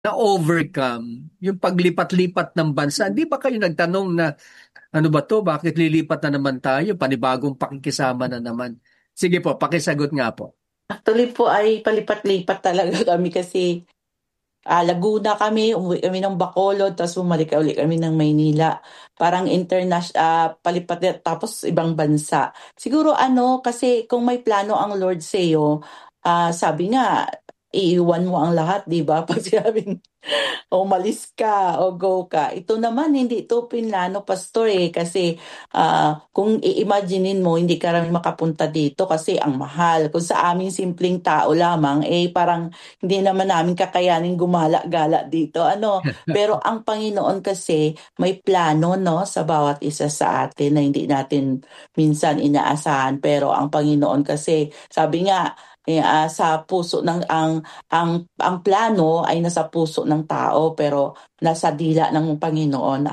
na-overcome yung paglipat-lipat ng bansa? Hindi ba kayo nagtanong na ano ba to? Bakit lilipat na naman tayo? Panibagong pakikisama na naman. Sige po, pakisagot nga po. Actually po ay palipat-lipat talaga kami kasi Laguna kami, umuwi kami ng Bacolod, tapos bumalik ulit kami ng Maynila. Parang palipat tapos ibang bansa. Siguro kasi kung may plano ang Lord sa'yo, sabi nga, iiwan mo ang lahat, di ba? Pag sinabing o umalis ka o go ka. Ito naman, hindi ito pinlano, pastor kasi kung i-imaginein mo, hindi ka rin makapunta dito kasi ang mahal. Kung sa aming simpleng tao lamang, parang hindi naman namin kakayanin gumala-gala dito. Pero ang Panginoon kasi may plano, no, sa bawat isa sa atin na hindi natin minsan inaasahan. Pero ang Panginoon kasi, sabi nga, sa puso ng ang plano ay nasa puso ng tao pero nasa dila ng Panginoon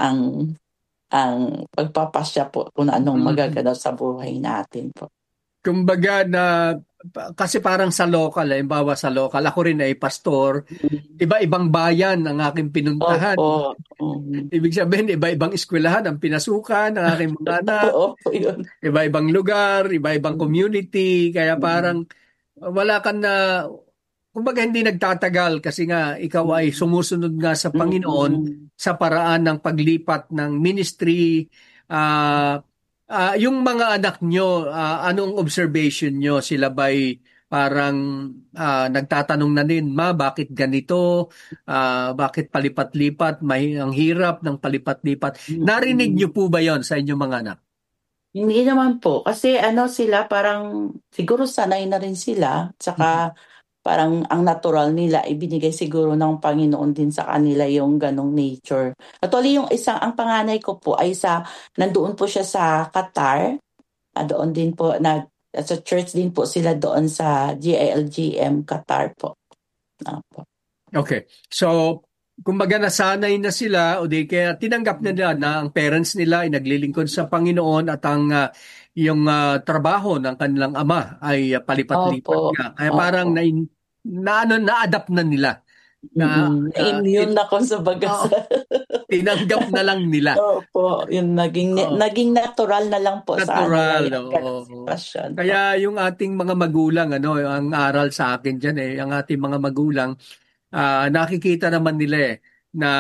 ang pagpapasya po kung anong Mm. magaganap sa buhay natin po. Kumbaga kasi parang sa local, bawa sa local, ako rin ay pastor, Mm. iba-ibang bayan ang aking pinuntahan. Opo. Ibig sabihin, iba-ibang eskwelahan ang pinasukan ng aking mga anak, Totoo po yun. iba-ibang lugar, iba-ibang community, kaya Mm. parang wala kang kumbaga hindi nagtatagal kasi nga ikaw ay Mm. sumusunod nga sa Panginoon Mm. sa paraan ng paglipat ng ministry. Ah, yung mga anak nyo, anong observation nyo? Sila ba'y parang nagtatanong na din, ma, bakit ganito? Bakit palipat-lipat? Ang hirap ng palipat-lipat. Narinig Mm. nyo po ba yon sa inyong mga anak? Hindi naman po. Kasi sila parang siguro sanay na rin sila. Tsaka parang ang natural nila ibinigay siguro ng Panginoon din sa kanila yung ganong nature. Actually, ang panganay ko po ay nandoon po siya sa Qatar. Doon din po, sa church din po sila doon sa GILGM Qatar po. Po. Okay. So, kumbaga nasanay na sila o di kaya tinanggap na nila na ang parents nila ay naglilingkod sa Panginoon at ang yung trabaho ng kanilang ama ay palipat-lipat Opo. nga. Kaya parang Opo. na-adapt na nila na Na-immune na ko sa bagas. oo, tinanggap na lang nila. Opo. Yung Oo, naging natural na lang po sa kanila natural. yung ganong Oo. sitwasyon po. Kaya yung ating mga magulang, ang aral sa akin dyan ang ating mga magulang, nakikita naman nila na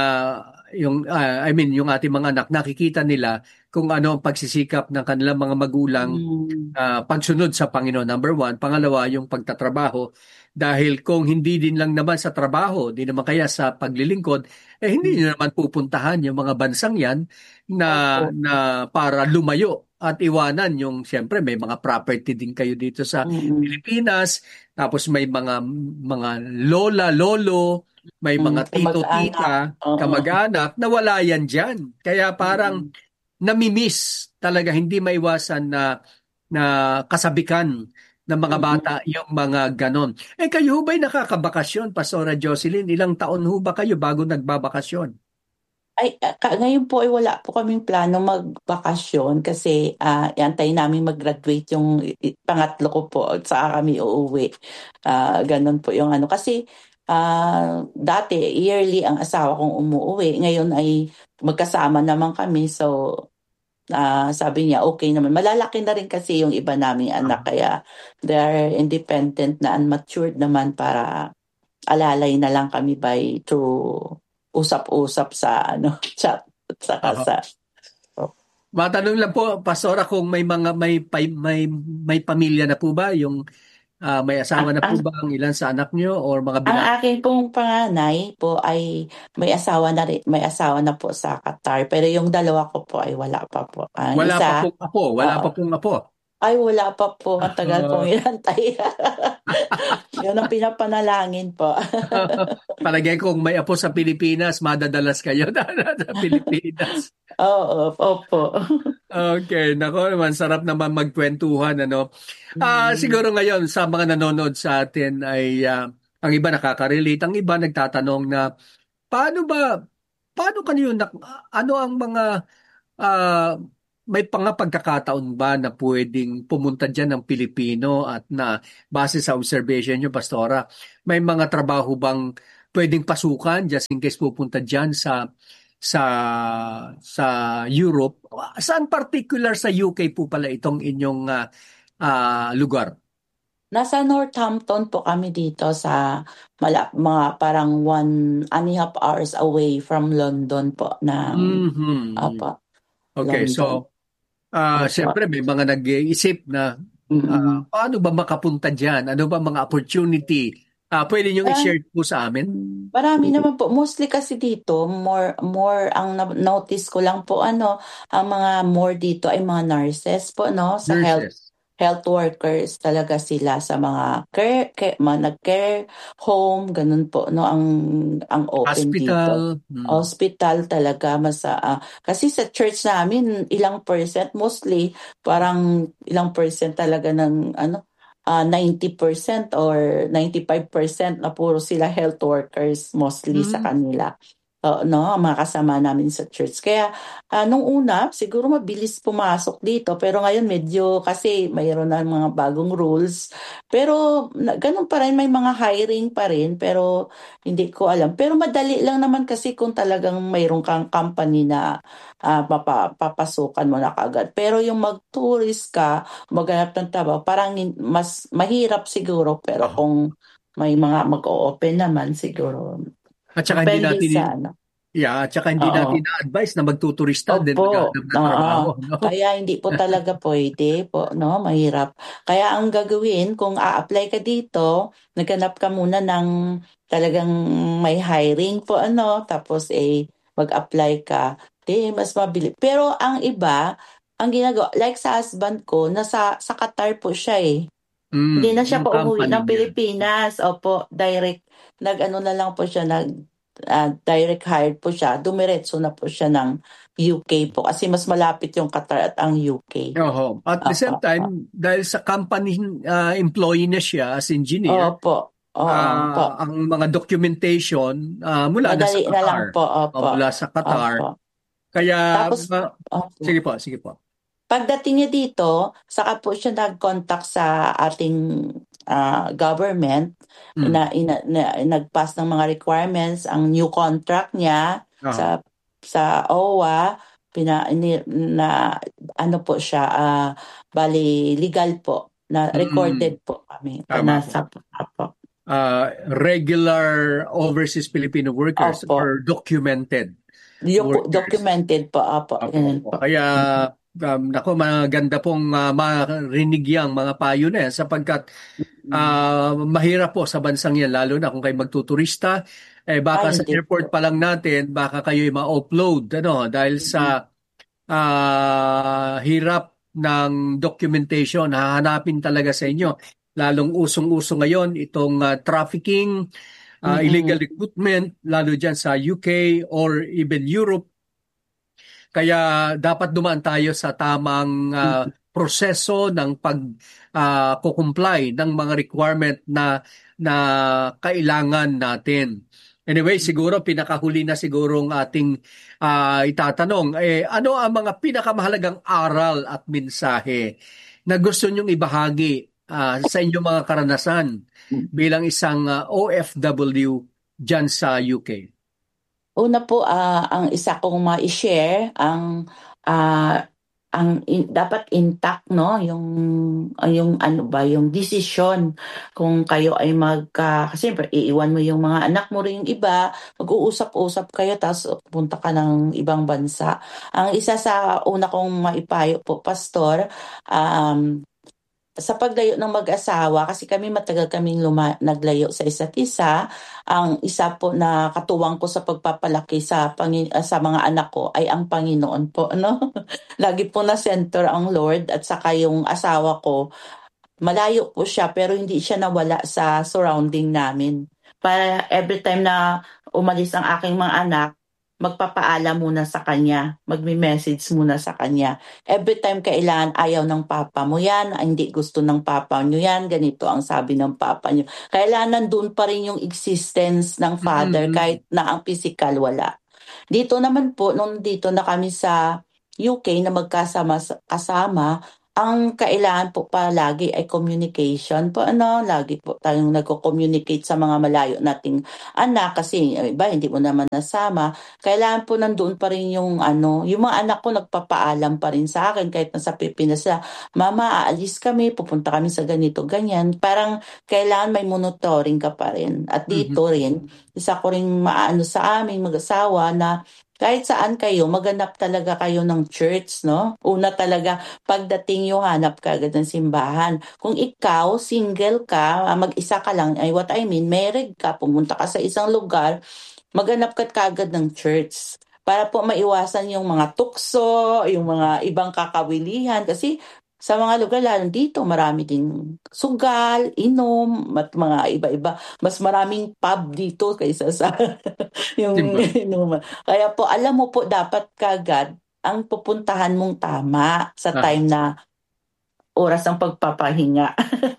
I mean yung ating mga anak nakikita nila kung ano ang pagsisikap ng kanilang mga magulang, Mm. pagsunod sa Panginoon, number one. Pangalawa, yung pagtatrabaho. Dahil kung hindi din lang naman sa trabaho, di naman kaya sa paglilingkod, hindi nyo naman pupuntahan yung mga bansang yan Opo. na para lumayo at iwanan yung, siyempre, may mga property din kayo dito sa Mm. Pilipinas, tapos may mga lola, lolo, may mga tito, Kamag-anak. tita, Oo. kamag-anak na wala yan dyan. Kaya parang Mm. namimiss talaga, hindi maiwasan na kasabikan ng mga bata Mm. yung mga ganon. Kayo ho ba'y nakakabakasyon, Pastora Jocelyn? Ilang taon ho ba kayo bago nagbabakasyon? Ay, ngayon po ay wala po kaming plano magbakasyon kasi iantayin namin mag-graduate yung pangatlo ko po at saka kami uuwi. Ganon po yung kasi dati yearly ang asawa kong umuwi. Ngayon ay magkasama naman kami so sabi niya okay naman. Malalaki na rin kasi yung iba naming anak kaya they're independent na and matured naman para alalay na lang kami by through usap-usap sa chat at saka Aha. sa oh. Matanong lang po, Pastora, kung may pamilya na po ba? May asawa ang, na po ang, ba ang ilan sa anak nyo or mga ang binata? akin pong panganay po ay may asawa na po sa Qatar pero yung dalawa ko po ay wala pa po. Ang Wala pa isa, pong apo, wala oo. pa pong apo. Ay, wala pa po. Matagal pong Ah, inantay. Yun ang pinapanalangin po. palagay kong may apo sa Pilipinas, madadalas kayo sa Pilipinas. Oo, opo. Okay, nako naman, sarap naman magkwentuhan, ano. Mm. Siguro ngayon sa mga nanonood sa atin ay ang iba nakaka-relate, ang iba nagtatanong na paano ba, paano kanyo, ano ang mga, ah, may pagkakataon ba na pwedeng pumunta dyan ng Pilipino at na base sa observation nyo, Pastora, may mga trabaho bang pwedeng pasukan just in case pupunta diyan sa sa Europe. Saan particular sa UK po pala itong inyong lugar? Nasa Northampton po kami dito sa mga parang 1.5 hours away from London po ng Mhm. apa, Okay, London. so Opo. siyempre may mga nag-iisip na Mm. paano ba makapunta diyan? Ano ba mga opportunity? Pwede niyong Ah, i-share po sa amin? Marami naman po. Mostly kasi dito, more ang notice ko lang po ang mga more dito ay mga nurses po, no? Sa Nurses, health workers talaga sila sa mga mga nag-care home, ganun po, no? Ang open dito. hospital. Hospital talaga kasi sa church namin ilang percent mostly parang ilang percent talaga ng 90% or 95% na puro sila health workers mostly sa Mhm. kanila. No, ang mga kasama namin sa church. Kaya nung una, siguro mabilis pumasok dito pero ngayon medyo kasi mayroon na mga bagong rules. Pero ganun pa rin, may mga hiring pa rin pero hindi ko alam. Pero madali lang naman kasi kung talagang mayroon kang company na papasukan mo na kagad. Pero yung mag-tourist ka, maghanap ng trabaho, parang mas mahirap siguro, pero Oh. kung may mga mag-o-open naman siguro. At saka hindi Depende natin sa ano. at saka hindi natin Oo. na-advise na magtuturista din Opo, maghahanap ng oo. trabaho, no? Kaya hindi po talaga pwede po, no? Mahirap. Kaya ang gagawin, kung a-apply ka dito, naghanap ka muna ng talagang may hiring po, tapos mag-apply ka, mas mabili. Pero ang iba, ang ginagawa, like sa husband ko, sa Qatar po siya eh. Hindi na siya Yung pauwi company ng niya. Pilipinas. Opo, direct, nag-ano na lang po siya, direct hired po siya. Dumiretso na po siya ng UK po kasi mas malapit yung Qatar at ang UK. Oo. At the Opo, same time, dahil sa company employee na siya as engineer, opo, oo po. ang mga documentation mula na sa Madali na lang Qatar. po, O opo, mula sa opo. Qatar. Kaya, Tapos, sige opo. po, sige po. Pagdating niya dito, saka po siya nag-contact sa ating government Mm. nag-pass ng mga requirements, ang new contract niya Oo. sa OWA, ano po siya, bali legal po, na Mm. recorded po kami, Tama po. nasa po. Regular overseas Filipino workers Opo, or documented yung workers. documented po, opo, Opo, ganun opo. po. Kaya, nako, maganda pong marinig yang mga payo na yan sapagkat Mm. mahirap po sa bansang yan, lalo na kung kayo magtuturista, baka Ay, sa hindi airport po. pa lang natin, baka kayo ma-upload, dahil sa Mm. hirap ng documentation, hahanapin talaga sa inyo. Lalong usong-uso ngayon itong trafficking, illegal Mm-mm. recruitment, lalo dyan sa UK or even Europe. Kaya dapat dumaan tayo sa tamang proseso ng pag-comply ng mga requirement na kailangan natin. Anyway, siguro pinakahuli na siguro ang ating itatanong, ano ang mga pinakamahalagang aral at mensahe na gusto nyong ibahagi sa inyong mga karanasan bilang isang OFW dyan sa UK? Una po, ang isa kong ma-share, ah, dapat intact, no? Yung ano ba, yung desisyon kung kayo ay kasi siyempre, iiwan mo yung mga anak mo rin yung iba, mag-uusap-usap kayo, tapos punta ka ng ibang bansa. Ang isa sa una kong maipayo po, Pastor, sa paglayo ng mag-asawa, kasi kami matagal kaming naglayo sa isa't isa, ang isa po na katuwang ko sa pagpapalaki sa mga anak ko ay ang Panginoon po, no? Lagi po na center ang Lord at saka yung asawa ko, malayo po siya pero hindi siya nawala sa surrounding namin. Para every time na umalis ang aking mga anak, magpapaalam muna sa kanya, magme-message muna sa kanya. Every time kailangan ayaw ng papa mo yan, hindi gusto ng papa nyo yan, ganito ang sabi ng papa nyo. Kailangan nandun pa rin yung existence ng father Mm-mm. kahit na ang physical wala. Dito naman po, nung dito na kami sa UK na kasama, ang kailangan po palagi ay communication po, ano, lagi po tayong nagko-communicate sa mga malayo nating anak kasi yung iba hindi mo naman nasama. Kailangan po nandoon pa rin yung ano, yung mga anak ko nagpapaalam pa rin sa akin kahit nasa Pilipinas sila, Mama, aalis kami, pupunta kami sa ganito, ganyan. Parang kailangan may monitoring ka pa rin. At Mhm. dito rin, isa ko rin maano sa aming mag-asawa na kahit saan kayo, maganap talaga kayo ng church, no? Una talaga, pagdating yung hanap ka agad ng simbahan. Kung ikaw, single ka, mag-isa ka lang, ay what I mean, married ka, pumunta ka sa isang lugar, maganap ka kagad ng church. Para po maiwasan yung mga tukso, yung mga ibang kakawilihan. Kasi sa mga lugar, lalo dito, marami ding sugal, inom, at mga iba-iba. Mas maraming pub dito kaysa sa yung Simba. inuman. Kaya po, alam mo po, dapat kagad ang pupuntahan mong tama sa Ah, time na oras ng pagpapahinga.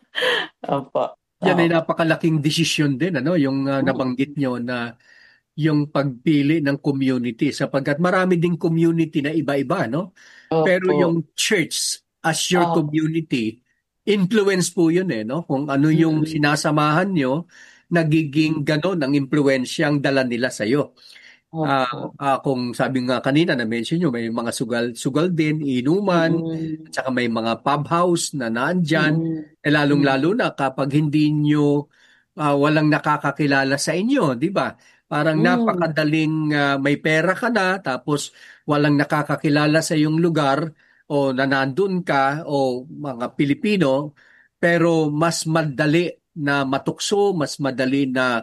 Opo. yan ay Oo. napakalaking desisyon din, ano, yung Mm. nabanggit nyo na yung pagpili ng community sapagkat marami ding community na iba-iba, no? Pero Opo. yung church as your Opo. community, influence po yun eh, no? Kung ano yung Mm-mm. sinasamahan nyo, nagiging ganon ang impluensya ang dala nila sa'yo. Opo. Kung sabi nga kanina na-mention nyo, may mga sugal-sugal din, inuman, at Mm-mm. saka may mga pub house na naandyan, Mm-mm. lalong-lalo Mm-mm. na kapag hindi nyo walang nakakakilala sa inyo, di ba? Parang Mm. napakadaling may pera ka na, tapos walang nakakakilala sa iyong lugar o na nandun ka o mga Pilipino, pero mas madali na matukso, mas madali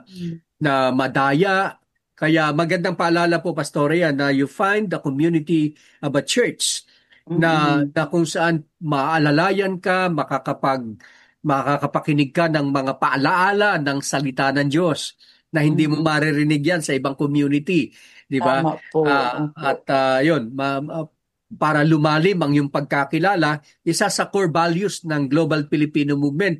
na madaya. Kaya magandang paalala po, Pastoria, na you find the community of a church Mm-mm. na kung saan maalalayan ka, makakapakinig ka ng mga paalaala ng salita ng Diyos na hindi mo Mm-mm. maririnig yan sa ibang community, di ba? Tama po. Opo. At yun, para lumalim ang yung pagkakilala, isa sa core values ng Global Filipino Movement,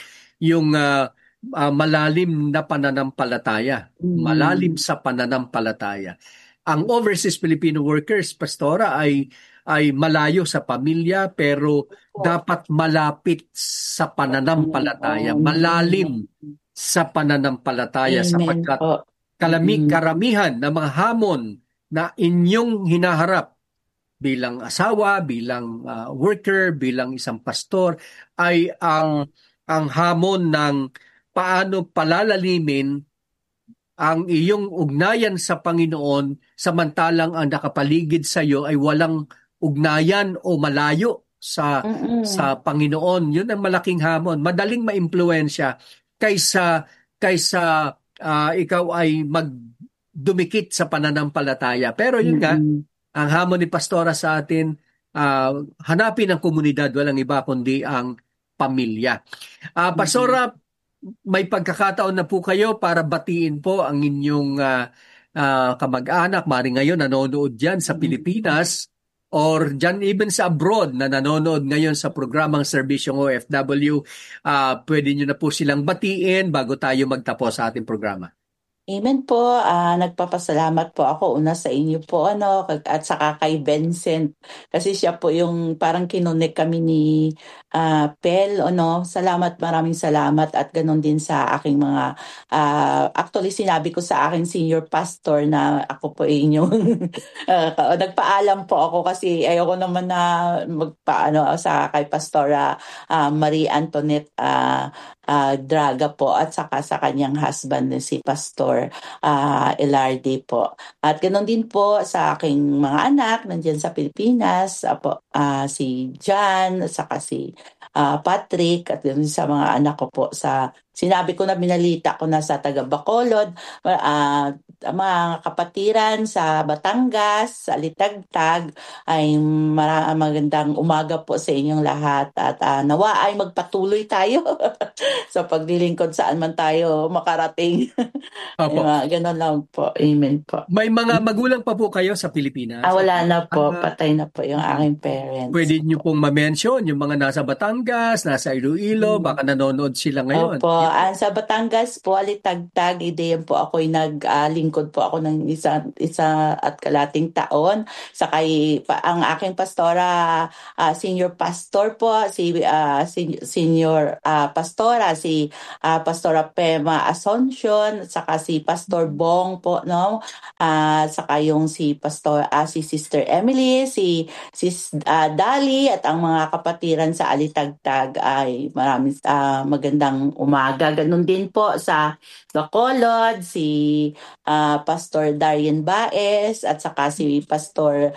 yung malalim na pananampalataya. Malalim Mm. sa pananampalataya. Ang overseas Filipino workers, Pastora, ay malayo sa pamilya pero Opo. dapat malapit sa pananampalataya. Mm. Malalim sa pananampalataya Amen sapagkat po. Mm-mm. karamihan ng mga hamon na inyong hinaharap bilang asawa, bilang worker, bilang isang pastor ay ang hamon ng paano palalalimin ang iyong ugnayan sa Panginoon samantalang ang nakapaligid sa iyo ay walang ugnayan o malayo sa Mm-mm. Panginoon. Yun ang malaking hamon. Madaling maimpluwensya kaysa ikaw ay magdumikit sa pananampalataya. Pero yun nga, Mm-mm. ang hamon ni Pastora sa atin, hanapin ang komunidad, walang iba kundi ang pamilya. Mm-mm. Pastora, may pagkakataon na po kayo para batiin po ang inyong kamag-anak, mari ngayon nanonood dyan sa Mm-mm. Pilipinas or dyan even sa abroad na nanonood ngayon sa programang Serbisyong OFW. Pwede nyo na po silang batiin bago tayo magtapos sa ating programa. Amen po. Nagpapasalamat po ako una sa inyo po ano at saka kay Vincent kasi siya po yung parang kinonek kami ni Pel ano. Salamat, maraming salamat at ganun din sa aking mga actually sinabi ko sa aking senior pastor na ako po inyong nagpaalam po ako kasi ayoko naman na magpaano sa kay Pastora Marie Antoinette Draga po at saka sa kanyang husband na si Pastor Elardi po. At ganoon din po sa aking mga anak nandiyan sa Pilipinas, si John at saka si Patrick at ganoon sa mga anak ko po sa sinabi ko na binalita ko na sa taga Bacolod, mga kapatiran sa Batangas, sa Litagtag ay magandang umaga po sa inyong lahat at nawa ay magpatuloy tayo sa paglilingkod saan man tayo makarating. Opo. Ganun lang po. Amen po. May mga magulang pa po kayo sa Pilipinas? Wala na po. Ah, Patay na po yung mm. aking parents. Pwede nyo pong ma-mention yung mga nasa Batangas, nasa Iloilo, Mm. baka nanonood sila ngayon. Opo, Sa Batangas po, Alitagtag, ideyan po ako'y naglingkod po ako ng isa at kalating taon. Ang aking pastora, senior pastor po, senior pastora, Pastora Pema Asuncion, at saka si Pastor Bong po, no? Saka yung si Sister Emily, si Sis Dali, at ang mga kapatiran sa Alitagtag ay maraming magandang umaga. Ganun din po sa Bacolod, si Pastor Darian Baez, at saka si Pastor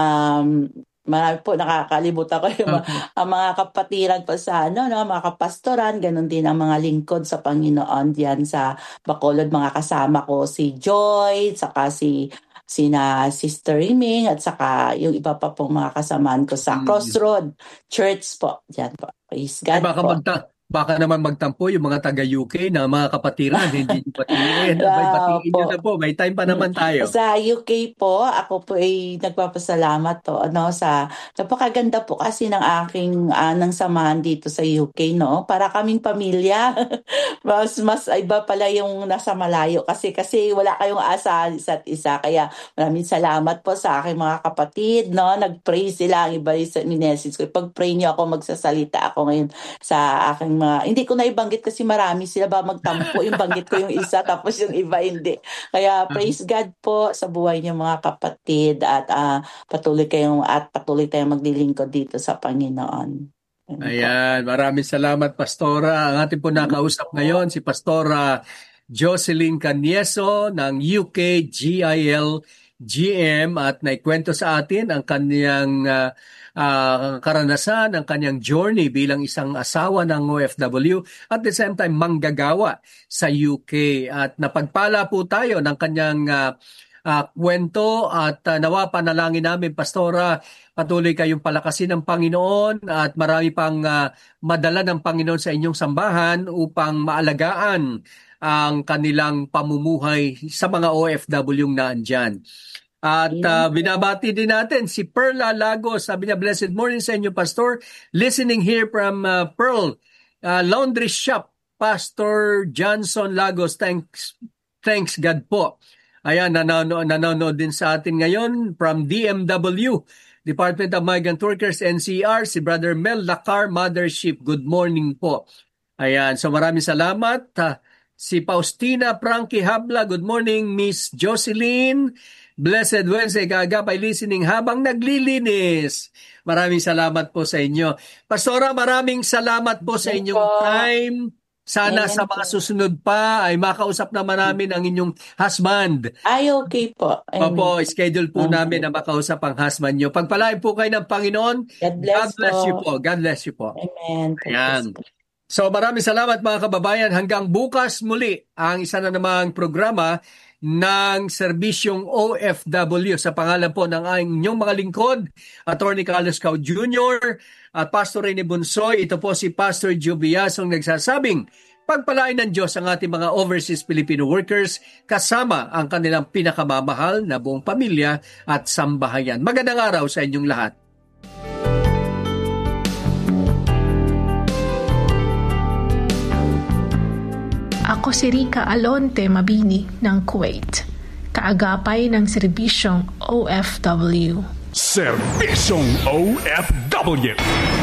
marami po, nakakalimutan ko yung ang mga kapatiran po sa mga kapastoran. Ganun din ang mga lingkod sa Panginoon diyan sa Bacolod. Mga kasama ko si Joy, saka sina Sister Riming, at saka yung iba pa pong mga kasamaan ko sa Crossroad Church po. Diyan po. Praise God po. Baka naman magtampo yung mga taga-UK na mga kapatiran, hindi nyo batiin. Batiin nyo na po, may time pa naman tayo. Sa UK po, ako po ay nagpapasalamat po sa napakaganda po kasi ng aking ng samahan dito sa UK, no? Para kaming pamilya. mas iba pala yung nasa malayo kasi wala kayong asa isa't isa. Kaya maraming salamat po sa aking mga kapatid, no? Nag-pray sila, ang iba sa message ko. Pag-pray niyo ako, magsasalita ako ngayon sa aking hindi ko na ibanggit kasi marami sila ba magtampo. Yung banggit ko yung isa tapos yung iba hindi. Kaya praise God po sa buhay niyo mga kapatid, at patuloy tayong maglilingkod dito sa Panginoon. Ayan, maraming salamat Pastora. Ang ating po nakausap ngayon si Pastora Jocelyn Canieso ng UK GIL GM, at naikwento sa atin ang kanyang karanasan, ang kanyang journey bilang isang asawa ng OFW at the same time manggagawa sa UK. At napagpala po tayo ng kanyang kwento, at nawa panalangin namin, Pastora, patuloy kayong palakasin ng Panginoon at marami pang madala ng Panginoon sa inyong sambahan upang maalagaan ang kanilang pamumuhay sa mga OFW na andyan. At binabati din natin si Perla Lagos. Sabi niya, blessed morning sa inyo, Pastor. Listening here from Pearl Laundry Shop. Pastor Johnson Lagos, thanks God po. Ayan, nanonood din sa atin ngayon from DMW, Department of Migrant Workers, NCR, si Brother Mel Lacar, Mothership. Good morning po. Ayan, so maraming salamat. Si Faustina Frankie Habla, good morning. Miss Jocelyn, blessed Wednesday, kaagapay listening habang naglilinis. Maraming salamat po sa inyo. Pastora, maraming salamat po sa inyong time. Sana sa mga susunod pa ay makausap naman namin ang inyong husband. Ay, okay po. Opo, schedule po namin na makausap ang husband nyo. Pagpalain po kayo ng Panginoon. God bless you po. God bless you po. Amen. Ayan. So maraming salamat mga kababayan. Hanggang bukas muli ang isa na namang programa ng serbisyong OFW sa pangalan po ng inyong mga lingkod, Attorney Carlos Cao Jr. at Pastor Rene Bunsoy. Ito po si Pastor Joe Biasong nagsasabing, pagpalain ng Diyos ang ating mga overseas Filipino workers kasama ang kanilang pinakamamahal na buong pamilya at sambahayan. Magandang araw sa inyong lahat. Ako si Rica Alonte Mabini ng Kuwait, kaagapay ng serbisyong OFW. Serbisyong OFW.